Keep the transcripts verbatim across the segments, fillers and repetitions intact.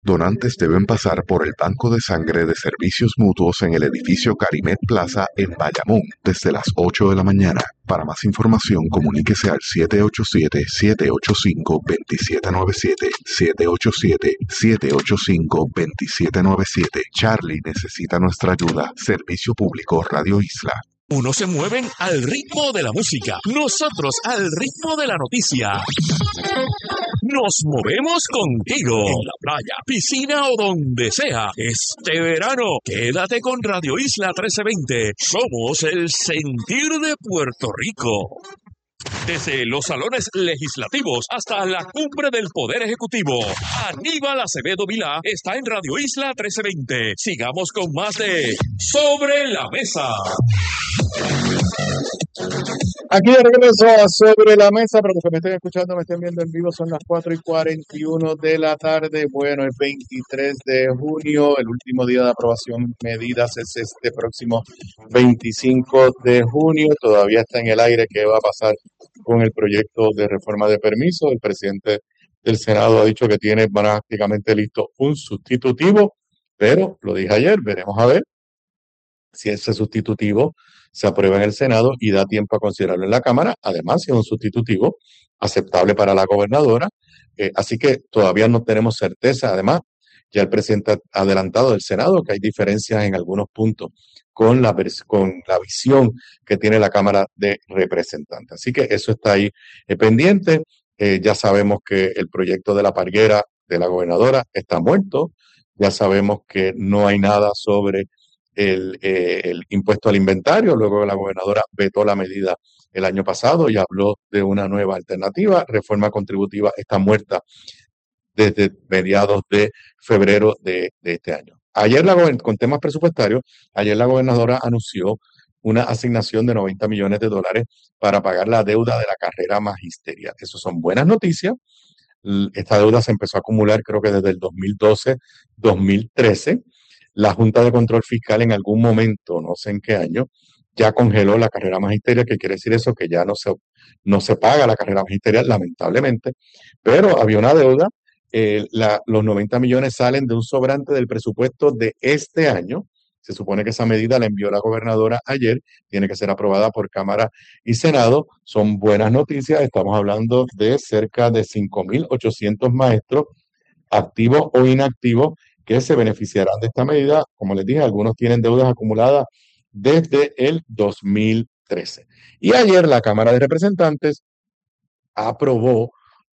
Donantes deben pasar por el banco de sangre de servicios mutuos en el edificio Carimet Plaza en Bayamón desde las ocho de la mañana. Para más información, comuníquese al siete ocho siete, siete ocho cinco, dos siete nueve siete, siete ocho siete, siete ocho cinco, dos siete nueve siete. Charlie necesita nuestra ayuda. Servicio Público Radio Isla. Unos se mueven al ritmo de la música, nosotros al ritmo de la noticia. Nos movemos contigo en la playa, piscina o donde sea. Este verano, quédate con Radio Isla trece veinte. Somos el sentir de Puerto Rico. Desde los salones legislativos hasta la cumbre del Poder Ejecutivo, Aníbal Acevedo Vilá está en Radio Isla trece veinte. Sigamos con más de Sobre la Mesa. Aquí de regreso a Sobre la Mesa, para los que me estén escuchando, me estén viendo en vivo, son las cuatro y cuarenta y uno de la tarde. Bueno, el veintitrés de junio, el último día de aprobación de medidas es este próximo veinticinco de junio. Todavía está en el aire qué va a pasar con el proyecto de reforma de permiso. El presidente del Senado ha dicho que tiene prácticamente listo un sustitutivo, pero lo dije ayer, veremos a ver si ese sustitutivo se aprueba en el Senado y da tiempo a considerarlo en la Cámara. Además, si es un sustitutivo aceptable para la gobernadora. Eh, así que todavía no tenemos certeza. Además, ya el presidente ha adelantado del Senado que hay diferencias en algunos puntos con la, con la visión que tiene la Cámara de Representantes. Así que eso está ahí eh, pendiente. Eh, ya sabemos que el proyecto de la parguera de la gobernadora está muerto. Ya sabemos que no hay nada sobre El, eh, el impuesto al inventario. Luego la gobernadora vetó la medida el año pasado y habló de una nueva alternativa. Reforma contributiva está muerta desde mediados de febrero de, de este año. Ayer, la, con temas presupuestarios, ayer la gobernadora anunció una asignación de noventa millones de dólares para pagar la deuda de la carrera magisterial. Eso son buenas noticias. Esta deuda se empezó a acumular creo que desde el dos mil doce, dos mil trece. La Junta de Control Fiscal en algún momento, no sé en qué año, ya congeló la carrera magisterial, que quiere decir eso, que ya no se, no se paga la carrera magisterial, lamentablemente, pero había una deuda. Eh, la, los noventa millones salen de un sobrante del presupuesto de este año. Se supone que esa medida la envió la gobernadora ayer, tiene que ser aprobada por Cámara y Senado. Son buenas noticias, estamos hablando de cerca de cinco mil ochocientos maestros, activos o inactivos, que se beneficiarán de esta medida. Como les dije, algunos tienen deudas acumuladas desde el dos mil trece. Y ayer la Cámara de Representantes aprobó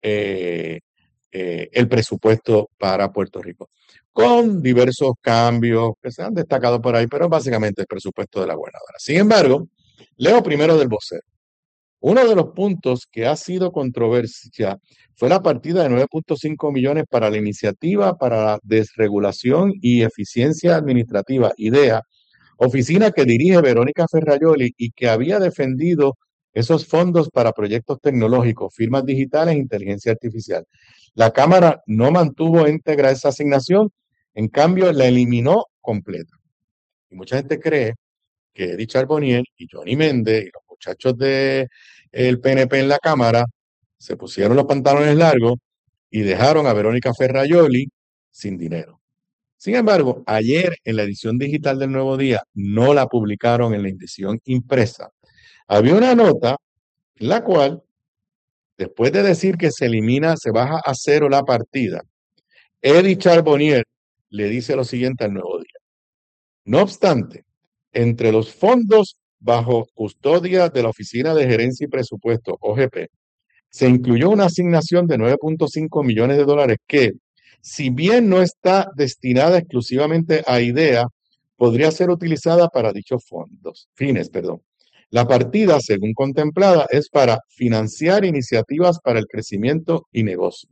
eh, eh, el presupuesto para Puerto Rico, con diversos cambios que se han destacado por ahí, pero básicamente el presupuesto de la gobernadora. Sin embargo, leo primero del vocero. Uno de los puntos que ha sido controversia fue la partida de nueve punto cinco millones para la iniciativa para la desregulación y eficiencia administrativa, IDEA, oficina que dirige Verónica Ferrayoli y que había defendido esos fondos para proyectos tecnológicos, firmas digitales e inteligencia artificial. La Cámara no mantuvo íntegra esa asignación, en cambio la eliminó completa. Y mucha gente cree que Eddie Charbonnier y Johnny Méndez y los muchachos del P N P en la Cámara se pusieron los pantalones largos y dejaron a Verónica Ferrayoli sin dinero. Sin embargo, ayer en la edición digital del Nuevo Día no la publicaron en la edición impresa. Había una nota en la cual, después de decir que se elimina, se baja a cero la partida, Eddie Charbonnier le dice lo siguiente al Nuevo Día. No obstante, entre los fondos bajo custodia de la Oficina de Gerencia y Presupuesto, O G P, se incluyó una asignación de nueve punto cinco millones de dólares que, si bien no está destinada exclusivamente a IDEA, podría ser utilizada para dichos fondos, fines, perdón. La partida, según contemplada, es para financiar iniciativas para el crecimiento y negocio.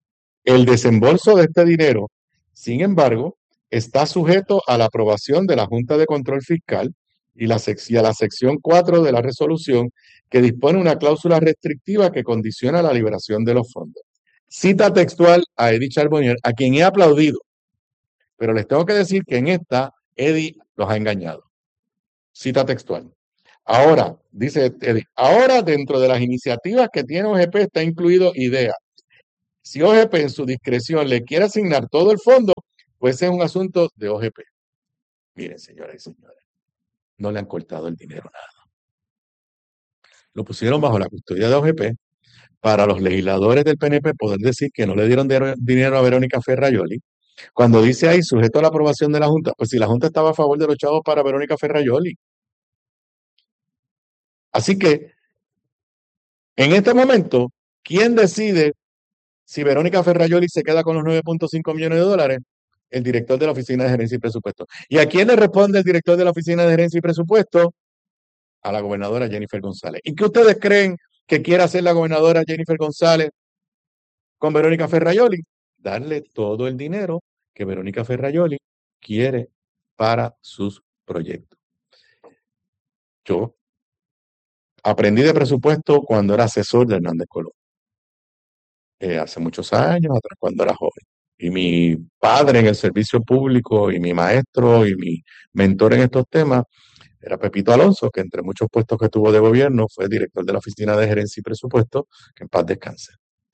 El desembolso de este dinero, sin embargo, está sujeto a la aprobación de la Junta de Control Fiscal y, la sec- y a la sección cuatro de la resolución, que dispone una cláusula restrictiva que condiciona la liberación de los fondos. Cita textual a Eddie Charbonnier, a quien he aplaudido, pero les tengo que decir que en esta Eddie los ha engañado. Cita textual. Ahora, dice Eddie, ahora dentro de las iniciativas que tiene O G P está incluido IDEA. Si O G P en su discreción le quiere asignar todo el fondo, pues es un asunto de O G P. Miren, señoras y señores, no le han cortado el dinero nada. Lo pusieron bajo la custodia de O G P para los legisladores del P N P poder decir que no le dieron de- dinero a Verónica Ferrayoli. Cuando dice ahí, sujeto a la aprobación de la Junta, pues si la Junta estaba a favor de los chavos para Verónica Ferrayoli. Así que, en este momento, ¿quién decide si Verónica Ferrayoli se queda con los nueve punto cinco millones de dólares? El director de la Oficina de Gerencia y Presupuesto. ¿Y a quién le responde el director de la Oficina de Gerencia y Presupuesto? A la gobernadora Jennifer González. ¿Y qué ustedes creen que quiere hacer la gobernadora Jennifer González con Verónica Ferrayoli? Darle todo el dinero que Verónica Ferrayoli quiere para sus proyectos. Yo aprendí de presupuesto cuando era asesor de Hernández Colón. Eh, hace muchos años atrás, cuando era joven. Y mi padre en el servicio público y mi maestro y mi mentor en estos temas era Pepito Alonso, que entre muchos puestos que tuvo de gobierno fue director de la Oficina de Gerencia y Presupuesto, que en paz descanse.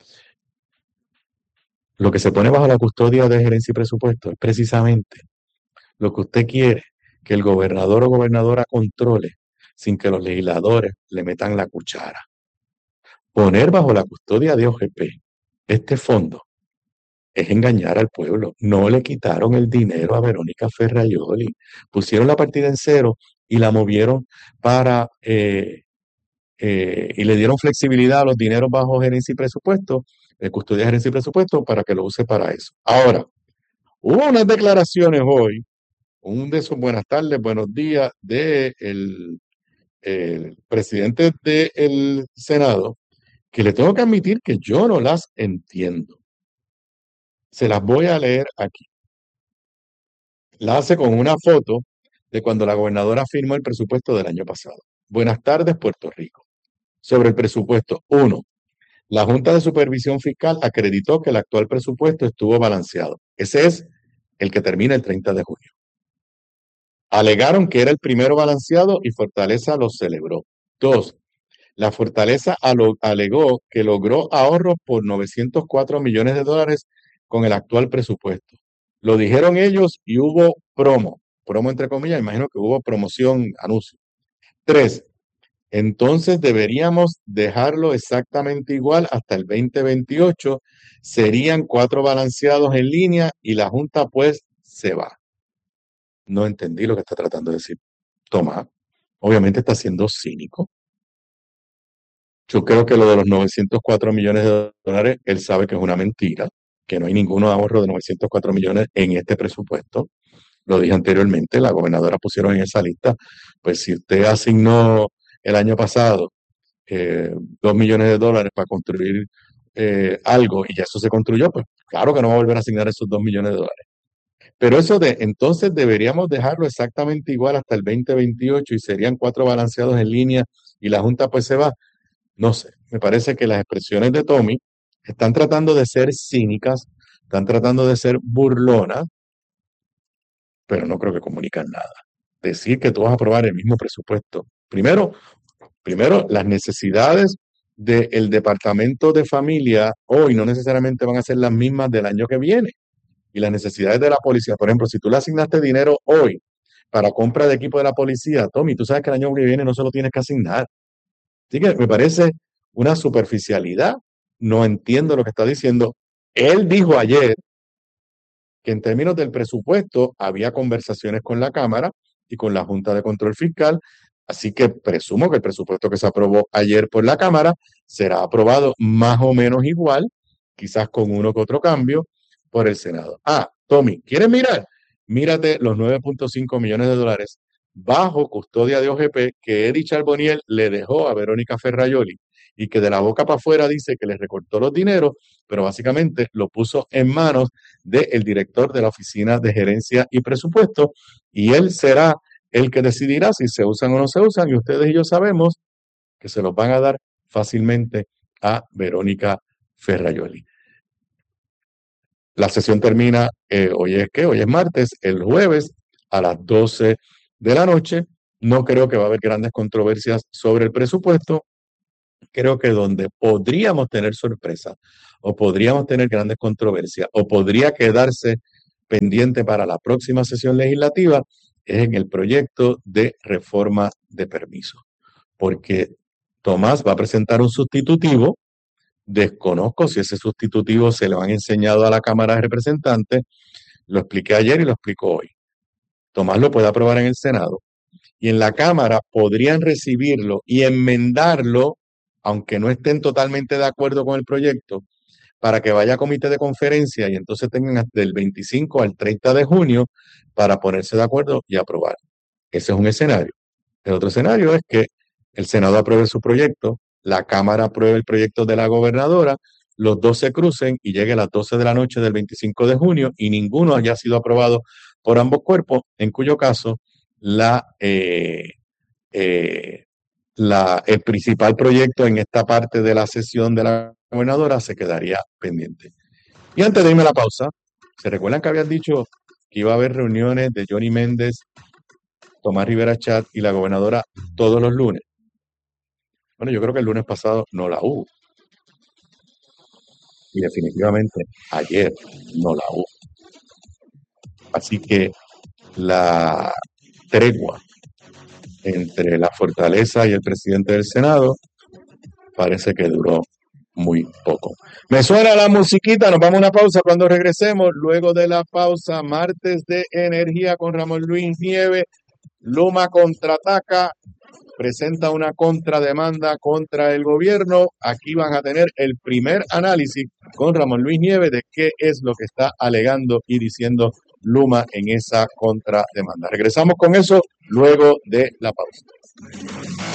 Lo que se pone bajo la custodia de Gerencia y Presupuesto es precisamente lo que usted quiere que el gobernador o gobernadora controle sin que los legisladores le metan la cuchara. Poner bajo la custodia de O G P este fondo es engañar al pueblo. No le quitaron el dinero a Verónica Ferrayoli. Pusieron la partida en cero y la movieron para... Eh, eh, y le dieron flexibilidad a los dineros bajo gerencia y presupuesto, eh, custodia, gerencia y presupuesto, para que lo use para eso. Ahora, hubo unas declaraciones hoy, un de esos buenas tardes, buenos días, del de el presidente del Senado, que le tengo que admitir que yo no las entiendo. Se las voy a leer aquí. La hace con una foto de cuando la gobernadora firmó el presupuesto del año pasado. Buenas tardes, Puerto Rico. Sobre el presupuesto, uno, la Junta de Supervisión Fiscal acreditó que el actual presupuesto estuvo balanceado. Ese es el que termina el treinta de junio. Alegaron que era el primero balanceado y Fortaleza lo celebró. Dos, la Fortaleza alegó que logró ahorros por novecientos cuatro millones de dólares con el actual presupuesto. Lo dijeron ellos y hubo promo, promo entre comillas, imagino que hubo promoción, anuncio. Tres, entonces deberíamos dejarlo exactamente igual hasta el veinte veintiocho, serían cuatro balanceados en línea y la Junta pues se va. No entendí lo que está tratando de decir Tomás. Obviamente está siendo cínico. Yo creo que lo de los novecientos cuatro millones de dólares, él sabe que es una mentira, que no hay ningún ahorro de novecientos cuatro millones en este presupuesto. Lo dije anteriormente, la gobernadora pusieron en esa lista, pues si usted asignó el año pasado eh, dos millones de dólares para construir eh, algo y ya eso se construyó, pues claro que no va a volver a asignar esos dos millones de dólares. Pero eso de, entonces deberíamos dejarlo exactamente igual hasta el veinte veintiocho y serían cuatro balanceados en línea y la Junta pues se va. No sé, me parece que las expresiones de Tommy están tratando de ser cínicas, están tratando de ser burlonas, pero no creo que comunican nada. Decir que tú vas a aprobar el mismo presupuesto. Primero, primero las necesidades del Departamento de Familia hoy no necesariamente van a ser las mismas del año que viene. Y las necesidades de la policía, por ejemplo, si tú le asignaste dinero hoy para compra de equipo de la policía, Tommy, tú sabes que el año que viene no se lo tienes que asignar. Así que me parece una superficialidad. No entiendo lo que está diciendo. Él dijo ayer que en términos del presupuesto había conversaciones con la Cámara y con la Junta de Control Fiscal, así que presumo que el presupuesto que se aprobó ayer por la Cámara será aprobado más o menos igual, quizás con uno que otro cambio, por el Senado. Ah, Tommy, ¿quieres mirar? Mírate los nueve punto cinco millones de dólares bajo custodia de O G P que Eddie Charbonnier le dejó a Verónica Ferrayoli y que de la boca para afuera dice que le recortó los dineros, pero básicamente lo puso en manos del director de la Oficina de Gerencia y Presupuesto, y él será el que decidirá si se usan o no se usan, y ustedes y yo sabemos que se los van a dar fácilmente a Verónica Ferrayoli. La sesión termina, eh, hoy es que, hoy es martes, el jueves a las doce de la noche. No creo que va a haber grandes controversias sobre el presupuesto. creo que donde podríamos tener sorpresa o podríamos tener grandes controversias o podría quedarse pendiente para la próxima sesión legislativa es en el proyecto de reforma de permiso, porque Tomás va a presentar un sustitutivo. Desconozco si ese sustitutivo se lo han enseñado a la Cámara de Representantes. Lo expliqué ayer y lo explico hoy. Tomás lo puede aprobar en el Senado y en la Cámara podrían recibirlo y enmendarlo, aunque no estén totalmente de acuerdo con el proyecto, para que vaya a comité de conferencia y entonces tengan hasta el veinticinco al treinta de junio para ponerse de acuerdo y aprobar. Ese es un escenario. El otro escenario es que el Senado apruebe su proyecto, la Cámara apruebe el proyecto de la gobernadora, los dos se crucen y llegue a las doce de la noche del veinticinco de junio y ninguno haya sido aprobado por ambos cuerpos, en cuyo caso la, eh, eh, la, el principal proyecto en esta parte de la sesión de la gobernadora se quedaría pendiente. Y antes de irme a la pausa, ¿se recuerdan que habían dicho que iba a haber reuniones de Johnny Méndez, Tomás Rivera Chat y la gobernadora todos los lunes? Bueno, yo creo que el lunes pasado no la hubo. Y definitivamente ayer no la hubo. Así que la tregua entre la Fortaleza y el presidente del Senado parece que duró muy poco. Me suena la musiquita, nos vamos a una pausa. Cuando regresemos, luego de la pausa, martes de energía con Ramón Luis Nieves, Luma contraataca, presenta una contrademanda contra el gobierno. Aquí van a tener el primer análisis con Ramón Luis Nieves de qué es lo que está alegando y diciendo Luma en esa contrademanda. Regresamos con eso luego de la pausa.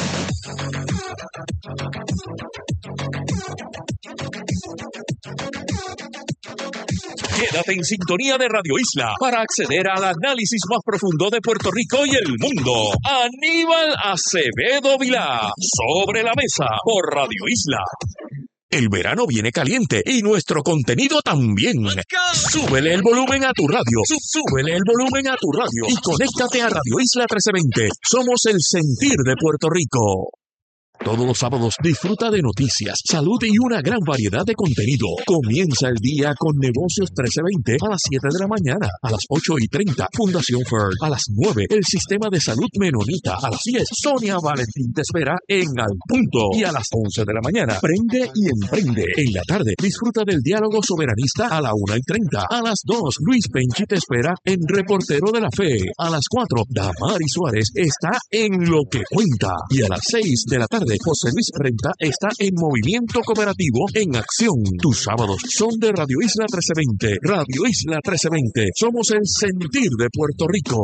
Quédate en sintonía de Radio Isla para acceder al análisis más profundo de Puerto Rico y el mundo. Aníbal Acevedo Vilá, Sobre la Mesa, por Radio Isla. El verano viene caliente y nuestro contenido también. Súbele el volumen a tu radio. Súbele el volumen a tu radio y conéctate a Radio Isla trece veinte. Somos el sentir de Puerto Rico. Todos los sábados disfruta de noticias, salud y una gran variedad de contenido. Comienza el día con Negocios trece veinte a las siete de la mañana. A las ocho y treinta, Fundación Ferd. A las nueve, el Sistema de Salud Menonita. A las diez, Sonia Valentín te espera en Al Punto. Y a las once de la mañana, Prende y Emprende. En la tarde, disfruta del diálogo soberanista a la una y treinta. A las dos, Luis Penchi te espera en Reportero de la Fe. A las cuatro, Damari Suárez está en Lo que Cuenta. Y a las seis de la tarde, José Luis Renta está en Movimiento Cooperativo en Acción. Tus sábados son de Radio Isla trece veinte. Radio Isla trece veinte. Somos el sentir de Puerto Rico.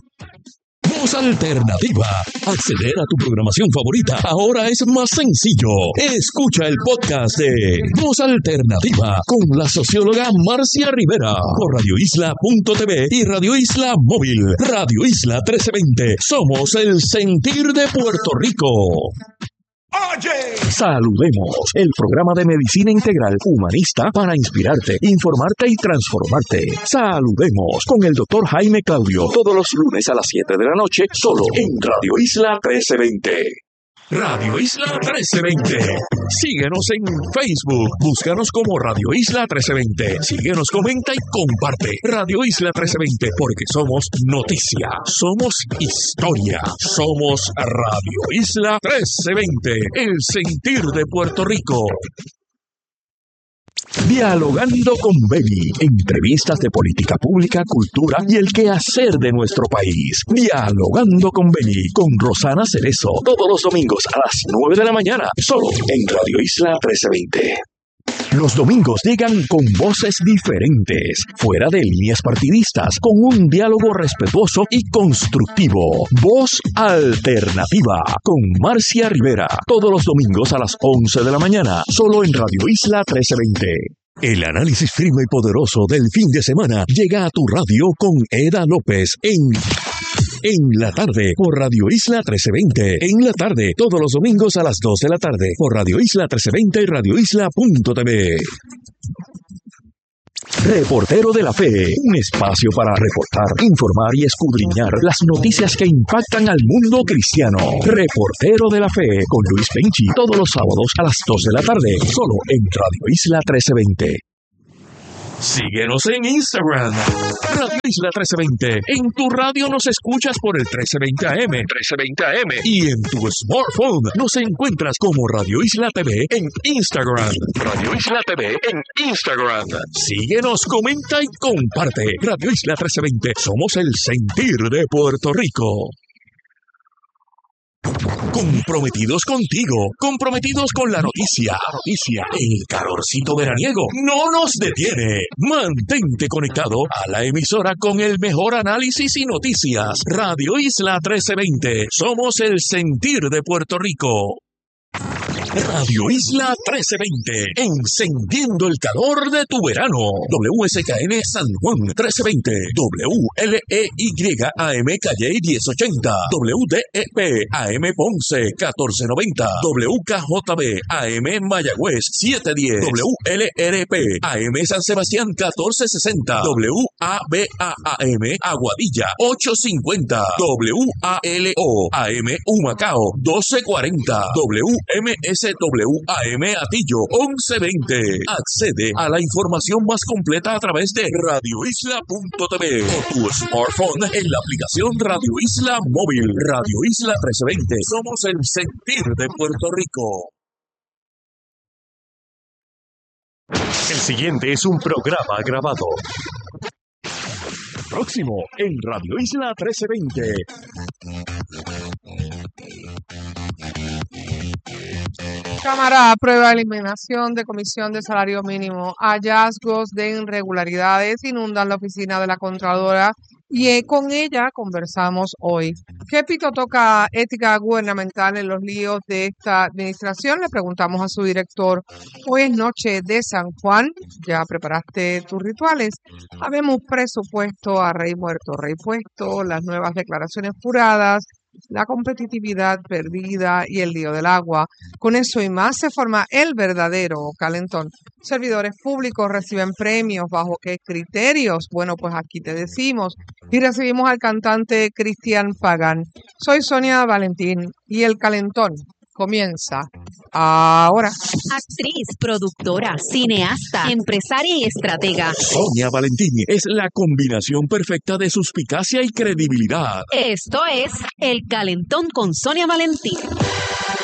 Voz Alternativa. Acceder a tu programación favorita ahora es más sencillo. Escucha el podcast de Voz Alternativa con la socióloga Marcia Rivera por radio isla punto t v y Radio Isla Móvil. Radio Isla trece veinte. Somos el sentir de Puerto Rico. Oye. Saludemos, el programa de medicina integral humanista para inspirarte, informarte y transformarte. Saludemos con el doctor Jaime Claudio, todos los lunes a las siete de la noche, solo en Radio Isla trece veinte. Radio Isla trece veinte. Síguenos en Facebook. Búscanos como Radio Isla trece veinte. Síguenos, comenta y comparte. Radio Isla trece veinte, porque somos noticia, somos historia, somos Radio Isla trece veinte, el sentir de Puerto Rico. Dialogando con Beni, entrevistas de política pública, cultura y el quehacer de nuestro país. Dialogando con Beni, con Rosana Cerezo, todos los domingos a las nueve de la mañana, solo en Radio Isla trece veinte. Los domingos llegan con voces diferentes, fuera de líneas partidistas, con un diálogo respetuoso y constructivo. Voz Alternativa, con Marcia Rivera, todos los domingos a las once de la mañana, solo en Radio Isla trece veinte. El análisis firme y poderoso del fin de semana llega a tu radio con Eda López en... En la tarde, por Radio Isla trece veinte. En la tarde, todos los domingos a las dos de la tarde, por Radio Isla trece veinte y Radio Isla punto t v. Reportero de la Fe, un espacio para reportar, informar y escudriñar las noticias que impactan al mundo cristiano. Reportero de la Fe con Luis Penchi, todos los sábados a las dos de la tarde, solo en Radio Isla trece veinte. Síguenos en Instagram, Radio Isla trece veinte. En tu radio nos escuchas por el trece veinte A M, trece veinte A M. Y en tu smartphone nos encuentras como Radio Isla T V en Instagram. Radio Isla T V en Instagram. Síguenos, comenta y comparte. Radio Isla trece veinte. Somos el sentir de Puerto Rico. Comprometidos contigo, comprometidos con la noticia, la noticia, el calorcito veraniego no nos detiene. Mantente conectado a la emisora con el mejor análisis y noticias. Radio Isla trece veinte, somos el sentir de Puerto Rico. Radio Isla trece veinte, encendiendo el calor de tu verano. W S K N San Juan trece veinte, W L E Y A M Calle diez ochenta, W D E P A M Ponce catorce noventa, W K J B A M Mayagüez setecientos diez, W L R P A M San Sebastián catorce sesenta, W A B A A M Aguadilla ochocientos cincuenta, W A L O A M Humacao doce cuarenta, W M S W A M Atillo once veinte. Accede a la información más completa a través de radio isla punto t v o tu smartphone en la aplicación Radio Isla Móvil. Radio Isla trece veinte. Somos el sentir de Puerto Rico. El siguiente es un programa grabado. Próximo en Radio Isla trece veinte. Cámara aprueba eliminación de comisión de salario mínimo. Hallazgos de irregularidades inundan la oficina de la Contralora y eh, con ella conversamos hoy. ¿Qué pito toca ética gubernamental en los líos de esta administración? Le preguntamos a su director. Hoy es noche de San Juan. ¿Ya preparaste tus rituales? Habemos presupuesto a rey muerto, rey puesto, las nuevas declaraciones juradas, la competitividad perdida y el lío del agua. Con eso y más se forma el verdadero calentón. Servidores públicos reciben premios. ¿Bajo qué criterios? Bueno, pues aquí te decimos. Y recibimos al cantante Cristian Pagán. Soy Sonia Valentín y el calentón comienza ahora. Actriz, productora, cineasta, empresaria y estratega. Sonia Valentín es la combinación perfecta de suspicacia y credibilidad. Esto es El Calentón con Sonia Valentín.